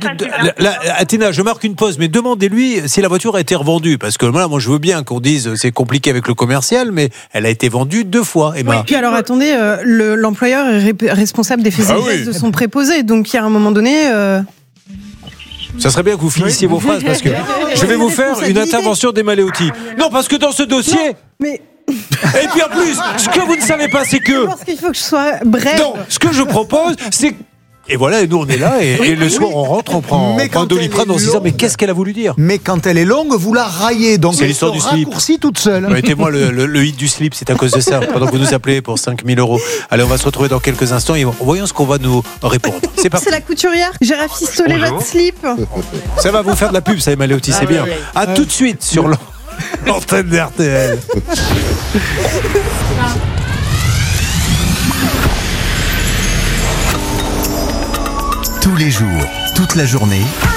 Athéna, je marque une pause, mais demandez-lui si la voiture a été revendue. Parce que moi, je veux bien qu'on dise c'est compliqué avec le commercial, mais elle a été vendue 2 fois, Emma. Oui, puis alors attendez, l'employeur est responsable des faits et gestes de son préposé. Donc il y a un moment donné. Ça serait bien que vous finissiez vos phrases parce que je vais vous faire une intervention d'Emma Leotti. Non, parce que dans ce dossier. Non, mais. Et puis en plus, ce que vous ne savez pas, c'est que. Je pense qu'il faut que je sois bref. Non, ce que je propose, c'est. Et voilà, et nous on est là, et le soir on rentre, on prend un Doliprane en se disant mais qu'est-ce qu'elle a voulu dire ? Mais quand elle est longue, vous la raillez, donc c'est l'histoire du slip. Raccourcie toute seule. Mettez-moi le hit du slip, c'est à cause de ça, pendant que vous nous appelez pour 5 000 €. Allez, on va se retrouver dans quelques instants et voyons ce qu'on va nous répondre. C'est parti. C'est la couturière, j'ai rafistolé votre slip. Ça va vous faire de la pub, ça, Emma Leotti, c'est bien. À tout de suite sur l'antenne d'RTL. Tous les jours, toute la journée,